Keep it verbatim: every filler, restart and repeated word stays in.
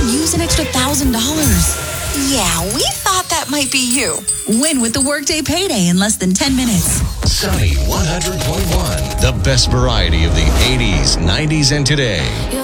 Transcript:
use an extra one thousand dollars. Yeah, we thought that might be you. Win with the Workday Payday in less than ten minutes. Sunny one hundred point one, the best variety of the eighties, nineties, and today.